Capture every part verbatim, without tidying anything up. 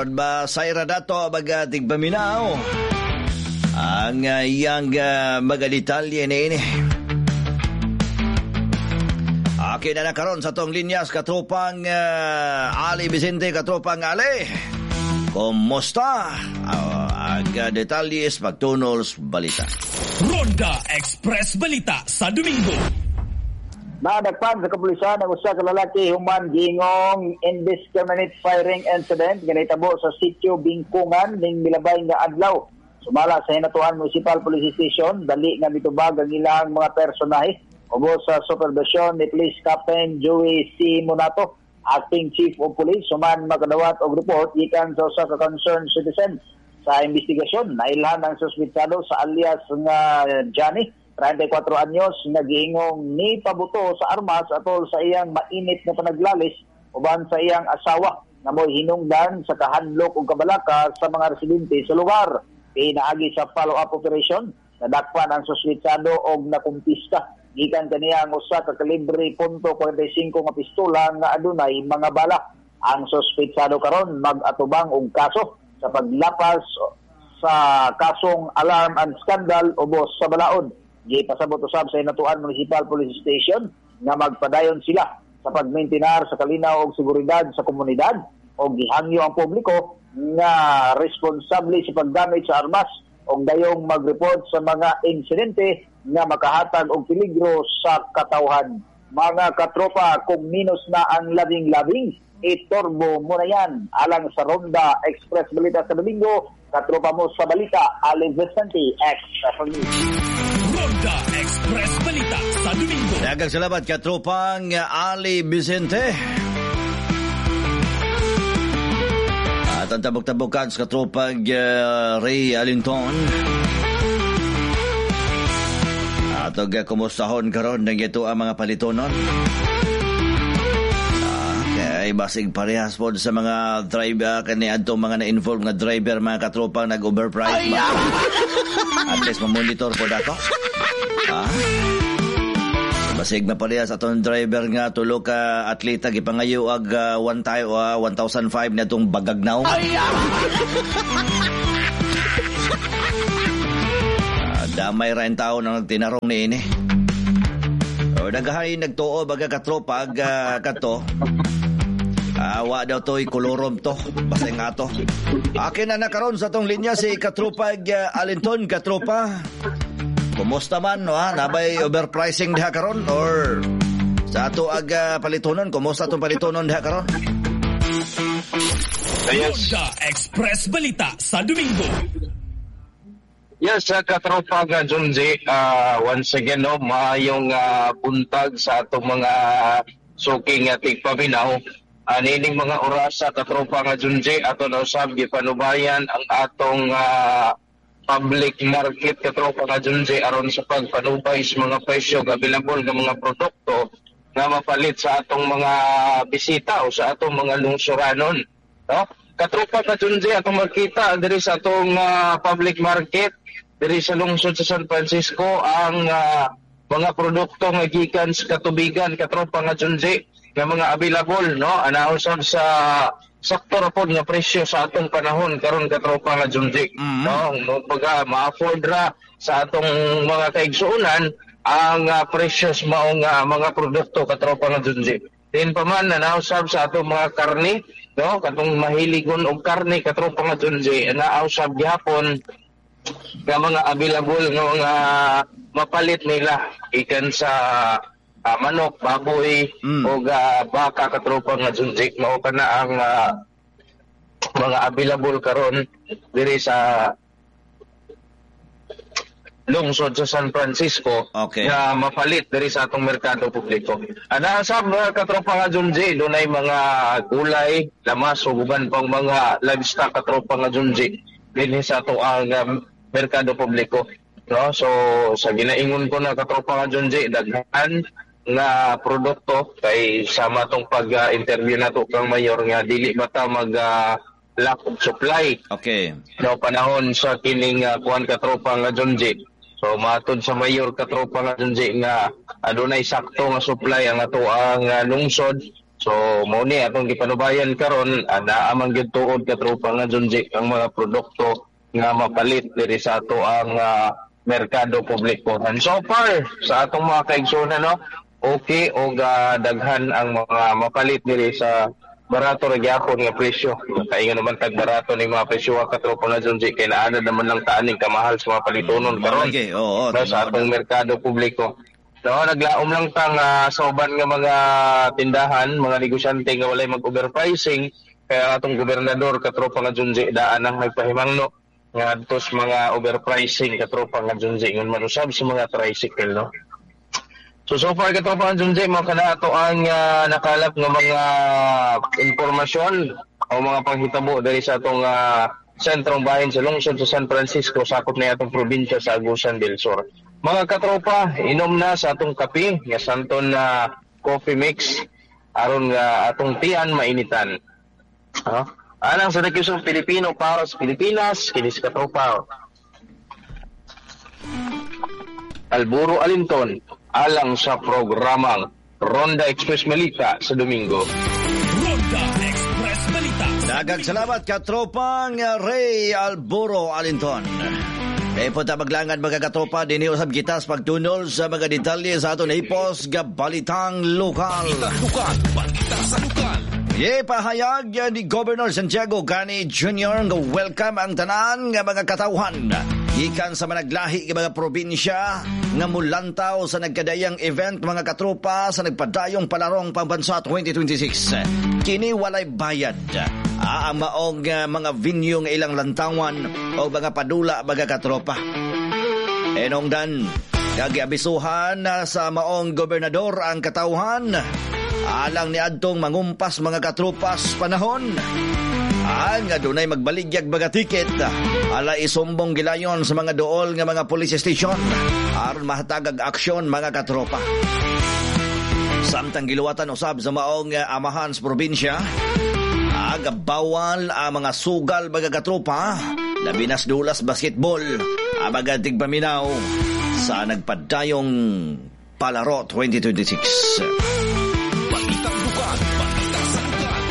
Ba sayra dato baga tigpaminaw ang uh, iyang uh, mga detalye na ini. Akin na nakaroon sa tong linyas katropang uh, Ali Vicente, katropang Ali. Kumusta? Uh, ang uh, detalye is pagtunol sa balita. Ronda Express Balita sa Domingo. Nadagpan sa kapulisan ang usa ka lalaki human gingong indiscriminate firing incident ganitabo sa sitio Bingkungan ning milabay nga adlaw. Sumala sa Hinatuan Municipal Police Station, dali nga mitubag ang ilang mga personahe ubos sa supervision ni Police Captain Joey C. Monato, Acting Chief of Police, suman makadawat og report gikan sa usa ka concerned citizen. Sa investigasyon, nailhan ang suspitsado sa alias nga Johnny, thirty-four anyos, nagingong ni pabuto sa armas atol sa iyang mainit na panaglalis uban sa iyang asawa na mo'y hinungdan sa kahadlok ug kabalaka sa mga residente sa lugar. Pinaagi sa follow-up operation, nadakpan ang suspitsado og nakumpiska gikan kaniya ang usa ka kalibre .forty-five nga pistola nga adunay mga bala. Ang suspitsado karon mag-atubang og kaso sa paglapas sa kasong alarm and scandal ubos sa balaod. Gipasabot usab sa Hinatuan Municipal Police Station nga magpadayon sila sa pagmaintenar sa kalinaw ug seguridad sa komunidad o gihangyo ang publiko nga responsable sa paggamit sa armas o dayong mag-report sa mga insidente nga makahatag og peligro sa katawhan. Mga katropa, kung minus na ang labing-labing, itorbo mo na yan. Alang sa Ronda Express Balita sa Domingo, katropa mo sa balita, Ali Vicente, Extra News. Ronda Express Balita sa Domingo. Dagang salamat katropang Ali Vicente. At ang tabok-tabokan sa katropang uh, Ray Alinton. At og uh, kumustahon karon ng ito ang mga palitonon. Ay basig parehas po sa mga driver kaniadtong mga na-involve nga driver, mga katropang nag-overprice ba? At least mamonitor po dato. Ah. Basig na parehas atong driver nga tulo ka atleta gipangayo ag uh, one time uh, one thousand five na tong bagagnaw. uh, damay ra en tawo nang tinarong ni ini. O daghay nagtuo baga katropa ag uh, kato. Awa daw to'y kolorom to. Basta nga to. Akin na nakaroon sa tong linya si katropa uh, Alinton. Katropa, kumusta man, no, ha? Nabay overpricing diha karon or sa ato ag uh, palitonon? Kumusta itong palitonon diha karon? Ronda Express Balita sa Domingo. Yes, uh, katropa nga Junji, uh, once again, no, maayong uh, buntag sa atong mga suking uh, tigpaminaw. Anining mga oras sa katropa nga Junji, ato na usab gipanubayan ang atong uh, public market katropa nga Junji aron sa pagpanubay sa mga presyo available nga mga produkto nga mapalit sa atong mga bisita o sa atong mga lungsuranon, no? Katropa nga Junji, atong makita diri sa atong uh, public market diri sa lungsod sa San Francisco ang uh, mga produkto nga gikan sa katubigan katropa nga Junji nga mga available, no, anausab sa sakto ra pod nga presyo sa atong panahon karon katropa nga Junji, mm-hmm. no, pagka ma-afford ra sa atong mga kaigsuonan ang uh, precious mao nga mga produkto katropa nga Junji. Din pa man anausab sa atong mga karne, no, katong mahiligon og karne katropa nga Junji, anausab gihapon nga mga available nga mga mapalit nila ikan sa Uh, manok, baboy, mm. o uh, baka katropa nga Junji. Mao ka na ang uh, mga available karon diri sa lungsod sa San Francisco, okay, na mapalit diri sa atong merkado publiko. Ana sa mga katropa nga Junji, dunay mga gulay, lamas o guban pang mga livestock katropa nga Junji dinhi sa ato ang uh, merkado publiko. No, so sa ginaingon ko na katropa nga Junji, daghan nga produkto kay sama tong pag-interview uh, nato kang mayor nga dili bata mag uh, lack of supply. Okay. No panahon sa kining uh, kuan katropa nga Junji. So matod sa mayor katropa nga Junji nga adunay sakto nga supply ang ato ang uh, lungsod. So mo ni atong gipanubayan karon, ana amang gyud tuod ka tropa nga Junji ang mga produkto nga mapalit diri sa ato ang uh, merkado publiko. And so far sa atong mga kaigsunan, no, okay og uh, daghan ang mga mapalit diri sa barato ra gyapon nga presyo. Kay nga naman tag barato ning mga presyo ka tropa na Junji, kay naana naman lang taaning kamahal sa mga palitonon karon. Okay, oo, no, sa atong merkado publiko. No, naglaom lang tang uh, sa uban nga mga tindahan, mga negosyante nga walay mag-overpricing, kaya atong gobernador ka tropa nga Junji daan ang nagpahimangno nga adtos mga overpricing ka tropa nga Junji ngon manusab sa mga tricycle, no. So, so far ka tropa nga Junji, mo kana ato ang uh, nakalap nga mga impormasyon o mga panghitabo diri sa atong uh, sentrong bahin sa lungsod sa San Francisco, sakop na atong probinsya sa Agusan del Sur. Mga katropa, inom na sa atong kape nga santon na uh, coffee mix aron nga atong tiyan mainitan. Ha? Huh? Anang sa nakiusong Pilipino para sa Pilipinas, kinis katropa. Alburo Alinton, alang sa programang Ronda Express Malita sa Domingo. Ronda Express Malita. Daghang salamat katropang Ray Alburo Alinton. E po ta maglangan mga katropa, din usab kita sa pagtunol sa mga detalye sa aton hipos nga balitang lokal. Lokal, balita sa lokal. Ye pahayag ni Governor Santiago Gani Junior nga welcome ang tanan nga mga katawhan gikan sa managlahi nga mga probinsya nga mulantaw sa nagkadayang event mga katropa sa nagpadayong palarong pambansa twenty twenty-six. Kini walay bayad. Ang maong uh, mga venue nga ilang lantawan o mga padula mga katropa. Enongdan, kagiabisuhan uh, sa maong gobernador ang katawhan alang ni adtong mangumpas mga katropas panahon. Ang nga dunay magbaligyag mga tiket ala isumbong gilayon sa mga dool nga mga police station aron mahatagag aksyon mga katropa. Samtang giluwatan usab sa maong uh, amahan sa probinsya, aga bawal ang mga sugal mga katropa, labi nas dulas basketball, abaga tigpaminaw sa nagpadayong palaro twenty twenty-six. Balitang lokal, balita sa lokal.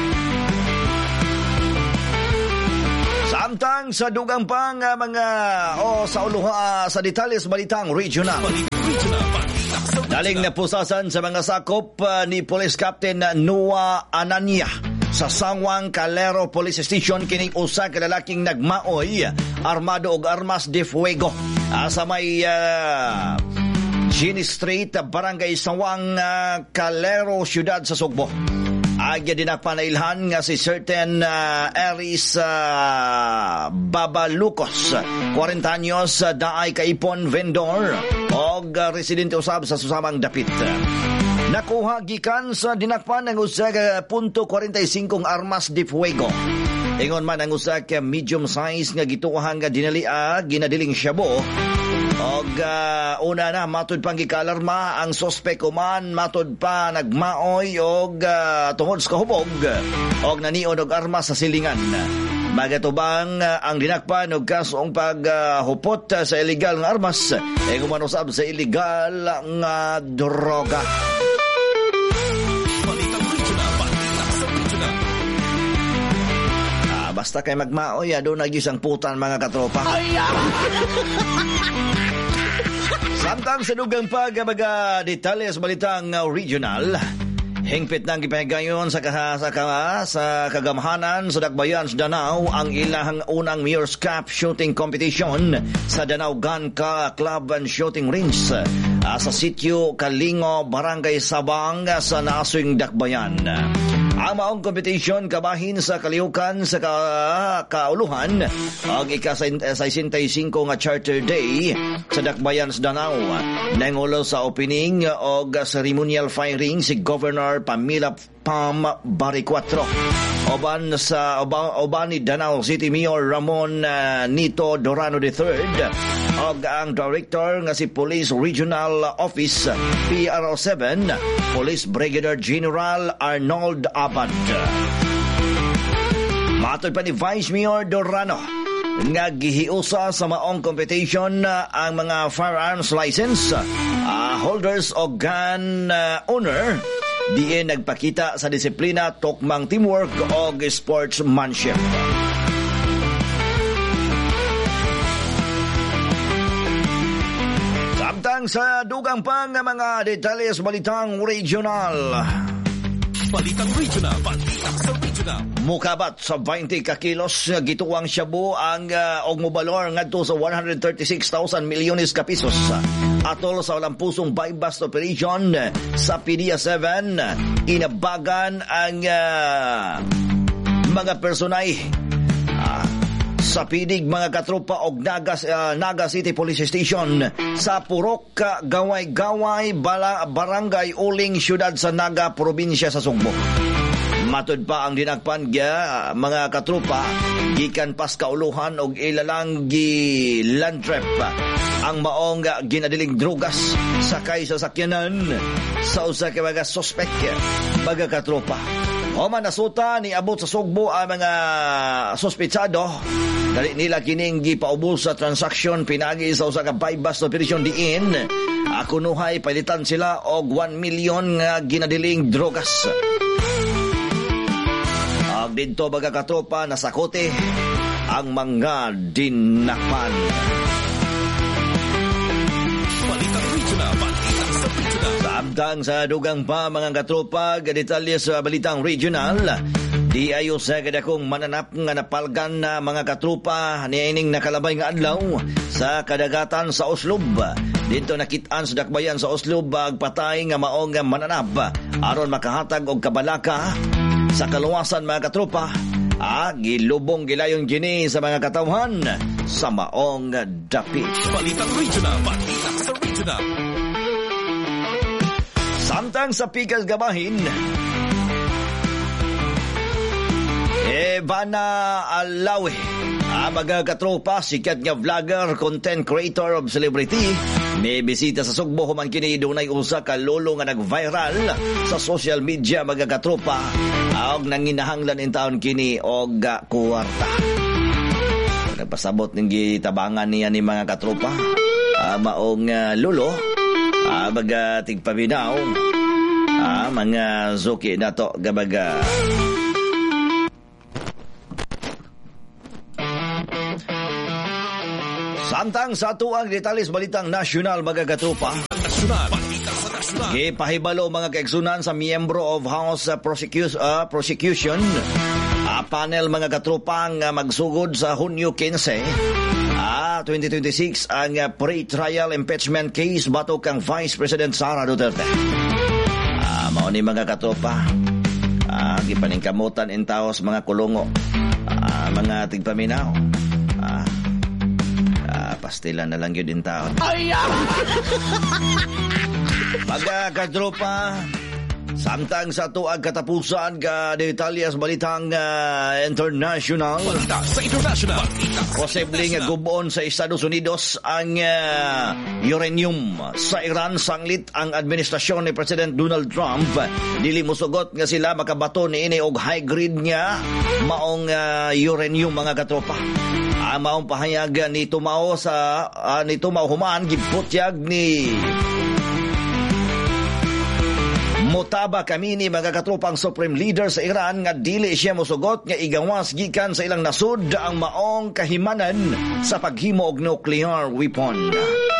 Samtang sa dugang pang uh, mga o oh, sa uluha uh, sa detalles balitang regional. Balitang regional, balita sa lokal. Daling napusasan sa mga sakop uh, ni Police Captain Noah Anania sa Sangwang Calero Police Station kining usa ka lalaking nagmaoy armado og armas de fuego uh, sa may uh, Gini Street, Barangay Sangwang uh, Calero, Siyudad sa Sugbo. Agya din panailhan nga si certain uh, Eris uh, Babalukos, forty anyos, uh, daay kaipon vendor og uh, residente usab sa susamang dapit. Nakuha gikan sa dinakpan ng usa ka punto forty-five armas de fuego. Ingon man ang usa ka medium size nga gituohan nga dinalia ginadiling syabo. Og uh, una na matud pang gikalarma ang suspek uman matud pa nagmaoy og uh, tungod sa kahubog og naniod og armas sa silingan. Magatubang uh, ang dinakpan og kasong paghupot uh, sa illegal nga armas e gumanusab sa illegal nga droga. Ah, basta kay magmaoy aduna gyud sang putan mga katropa. Samtang sa dugang pag mga detalye sa balitang regional, hingpit nang gipahigayon sa, sa, sa, sa kagamhanan sa Dakbayan sa Danau ang ilang unang Mayor's Cup shooting competition sa Danau Gun Club and Shooting Range uh, sa sitio Kalingo, Barangay Sabang sa Naswing Dakbayan. Ang maong competition kabahin sa kalihukan sa ka, kauluhan ang ika-sesenta y cinco nga Charter Day sa Dakbayan sa Danau. Nangulo sa opening o ceremonial firing si Governor Pamela Pam Baricuatro. Oban sa oban, oban ni Danau City Mayor Ramon uh, Nito Dorano the third og ang Director nga si Police Regional Office P R O seven Police Brigadier General Arnold Abad. Matod pa ni Vice Mayor Dorano nga gihiusa sa maong competition uh, ang mga firearms license uh, holders o gun uh, owner Diin nagpakita sa disiplina, tukmang teamwork o sportsmanship. Samtang sa dugang pang mga detalye sa balitang regional. Balitang regional, balitang sa regional. Mukabat sa twenty ka kilos gituwang shabu ang uh, og mobalor ngadto sa one hundred thirty-six thousand milyones ka pesos. Atol sa walang pusong buy-bust operation sa P D A seven, inabagan ang uh, mga personay uh, sa pidig mga katropa og Naga, uh, Naga City Police Station sa Purok, Gaway-Gaway, Bala, Barangay Uling, Syudad sa Naga, Probinsya sa Sugbo. Matud pa ang dinakpan gya mga katropa gikan pas kauluhan og ilalang gi land trap ang maong ginadiling drugas sakay sa sakyanan sa usa ka mga suspect mga katropa. O man nasuta ni abot sa Sugbo ang mga sospetsado. Dali nila kining gipaubos sa transaksyon pinagi sa usa ka buy-bust operation diin. Akunuhay palitan sila og one million nga ginadiling drogas. Ag didto baga katropa nasakote ang mga dinakpan. Balitang regional, balitang sa regional. Samtang sa dugang pa mga katropa, detalye sa balitang regional. Di ayo sa kadakong mananap nga napalgan na mga katropa niining nakalabay nga adlaw sa kadagatan sa Oslob. Dito nakitaan sa dakbayan sa Oslob agpatay nga maong mananap aron makahatag og kabalaka sa kaluwasan mga katropa. Ah, gilubong gilayon kini sa mga katawhan sa maong dapit. Balitang regional, balitang sa regional. Samtang sa Pikas Gabahin, Evana Alawe, ang mga katropa, sikat nga vlogger, content creator of celebrity, may bisita sa Sugbo human kini dunay usa ka lolo nga nag-viral sa social media mga katropa, og nanginahanglan in taon kini og kuwarta. Nagpasabot ning gitabangan niya ni mga katropa, uh, maong uh, lolo, uh, mga tigpaminaw, uh, mga zuki na to gabaga. Samtang sa tuang detalis balitang nasyonal mga katropa. Nasyonal, balitang sa nasyonal. Gipahibalo mga kaigsunan sa miyembro of House uh, Prosecu- uh, Prosecution uh, panel mga katropa nga magsugod sa Hunyo fifteen, uh, twenty twenty-six ang uh, pre-trial impeachment case batok kang Vice President Sara Duterte. Uh, mao ni mga katropa. Uh, gipaningkamutan in taos mga kulungo. Uh, mga tigpaminaw. Ah, uh, pastila na lang yun din tao. Pagkakatropa, samtang sa tuag katapusan ka detalyas balitang uh, international. Balita sa international. Posibleng gubon sa Estados Unidos ang uh, uranium sa Iran. Sanglit ang administrasyon ni President Donald Trump. Dili musugot nga sila makabato ni ini og high grade nga maong uh, uranium mga katropa. Ang maong pahayag ni Tumao sa uh, ni Tumao humaan giputyag ni Motaba Kamini mga katropang Supreme Leader sa Iran nga dili siya mosugot nga igawas gikan sa ilang nasud ang maong kahimanan sa paghimo og nuclear weapon.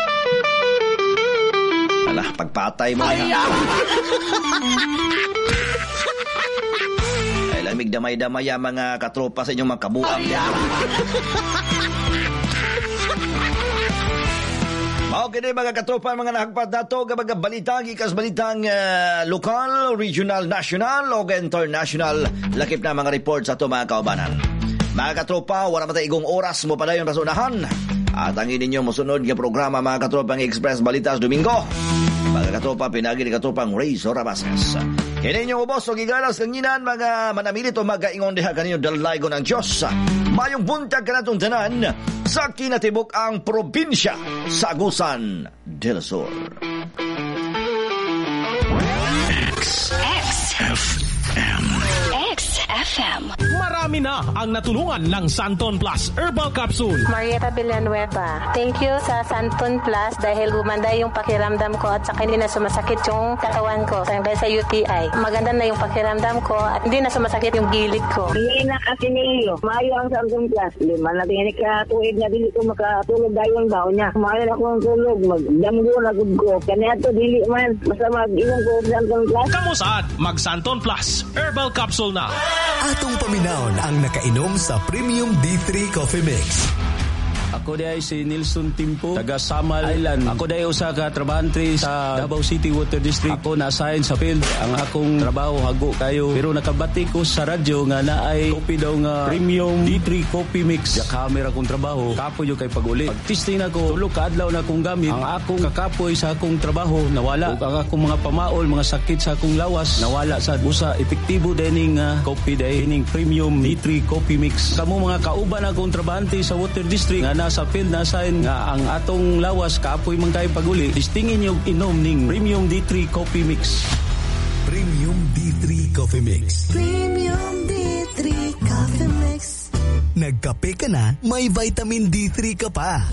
Alah, pagpatay mo na. Ay, lamig damay-damay mga katropa sa inyong mga kabuang. Okay din mga katropa, mga nakagpat na ito, kapag balitang, ikas balitang uh, lokal, regional, national, o international, lakip na mga report sa ito mga kaubanan. Mga katropa, wala matay igong oras mo pala yung rasunahan. At ang ininyo musunod ng programa mga katropang Express Balitas Domingo. Mga katropa, pinagi ni katropang Razor Abases. Kininyo ubos o gigalas kanginan mga manamilit o magaingon diha kaninyo dalaygo ng Diyos. Mayong buntag ka natong tanan sa kinatibok ang probinsya sa Agusan del Sur. X X F M X F M Marami na ang natulungan ng Santon Plus Herbal Capsule. Marieta Villanueva, thank you sa Santon Plus dahil gumanda yung pakiramdam ko at saka hindi na sumasakit yung katawan ko dahil sa U T I. Maganda na yung pakiramdam ko at hindi na sumasakit yung gilid ko. Hindi na kasi niyo. Mayo ang Santon Plus. Lima na tingin ka tuwid na dili ko makatulog dayon daw niya. Mayo na akong tulog. Magdamgo na gud ko. Kanya to dili man. Basta mag-inom ko Santon Plus. Kamusaad, mag Santon Plus Herbal Capsule na. Atong paminawon ang nakainom sa Premium D three Coffee Mix. Ako day si Nilson Timpo, taga Samal Island. Ako day usa ka trabahante sa Davao City Water District. Ako na-assign sa field. Ang akong trabaho hago kayo. Pero nakabati ko sa radyo nga naay kopi daw nga Premium D three Coffee Mix. Sa camera kong trabaho, kapoy yung kay pag-uli. Pag-testing ako, tulog kaadlaw na akong gamit. Ang akong kakapoy sa akong trabaho, nawala. Ug ang akong mga pamaol, mga sakit sa akong lawas, nawala sa usa. Epektibo dining uh, coffee day, dining Premium D three Coffee Mix. Kamo mga kauban akong trabahante sa Water District nga sa field na sign nga ang atong lawas kapoy man kay paguli, distingin yung inom ning Premium D three Coffee Mix. Premium D three Coffee Mix. Premium D three Coffee Mix. Nagkape ka na, may vitamin D three ka pa.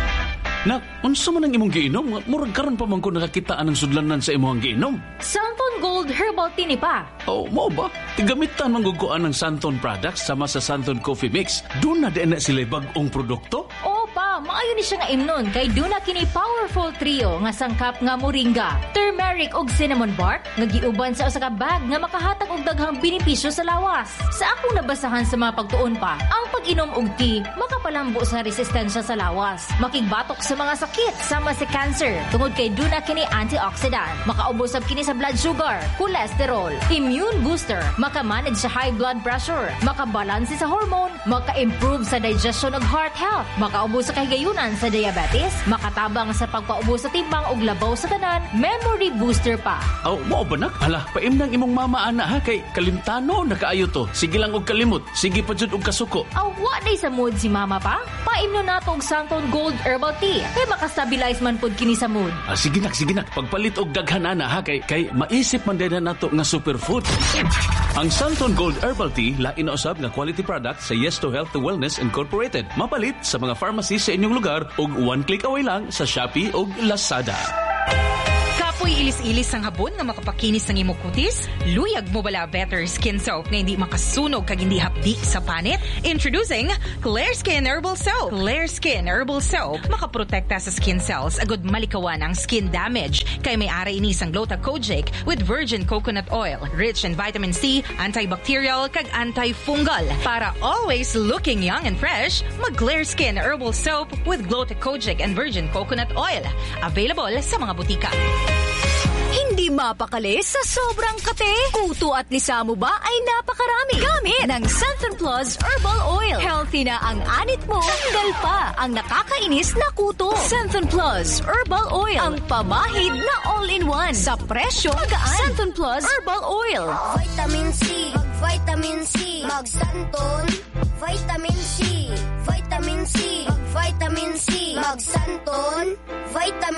Nak, unsa man ang imong giinom? Murag karon pa man ko nakakitaan ng sudlanan sa imong giinom. Santon Gold Herbal Tea ni pa. Oh, mo ba? Tigamitan mangguguan ng Santon products sama sa Santon Coffee Mix. Doon na din na sila bag-ong produkto? Oo pa, maayo ni siya nga imnon kay duna kini powerful trio nga sangkap nga moringa, turmeric ug cinnamon bark nga giuban sa usa ka bag nga makahatag og daghang benepisyo sa lawas. Sa akong nabasahan sa mga pagtuon pa, ang pag-inom og tea makapalambo sa resistensya sa lawas, makigbatok sa mga sakit sama sa cancer tungod kay duna kini antioxidant, makaubos-ab kini sa blood sugar, cholesterol, immune booster, makamanage sa high blood pressure, makabalanse sa hormone, maka-improve sa digestion ug heart health, makaubos sa kahigayunan sa diabetes, makatabang sa pagpaubos sa timbang ug labaw sa tanan, memory booster pa. Oh, mo ba nak? Hala, paimnang imong mama ana ha kay kalimtano nakaayo to. Sige lang og kalimot, sige pa jud og kasuko. Awa day sa mood si mama pa. Paimno nato og Santon Gold Herbal Tea. Kay makastabilize man pod kini sa mood. Ah, sige nak, sige nak. Pagpalit og daghan ana ha kay kay maisip man din nato nga superfood. Ang Santon Gold Herbal Tea lain na usab nga quality product sa Yes to Health and Wellness Incorporated. Mapalit sa mga pharmacy sa inyong lugar og one click away lang sa Shopee ug Lazada. Kapoy ilis-ilis ang habon nga makapakinis ng imong kutis? Luyag mo bala Better Skin Soap nga hindi makasunog kag hindi hapdi sa panit? Introducing Clear Skin Herbal Soap. Clear Skin Herbal Soap makaprotekta sa skin cells agud malikawan ang skin damage kay may ara ini sang Gluta-Kojic with virgin coconut oil, rich in vitamin C, antibacterial kag antifungal. Para always looking young and fresh, mag Clear Skin Herbal Soap with Gluta-Kojic and virgin coconut oil. Available sa mga butika. Hindi mapakali sa sobrang kate. Kuto at lisa mo ba ay napakarami. Gamit ng Santon Plus Herbal Oil. Healthy na ang anit mo. Tanggal pa ang nakakainis na kuto. Santon Plus Herbal Oil. Ang pamahid na all-in-one. Sa presyo magaan. Santon Plus Herbal Oil. Vitamin C. Mag-vitamin C. Mag-Santon. Vitamin C. Vitamin C. Mag-vitamin C. Mag-Santon. Vitamin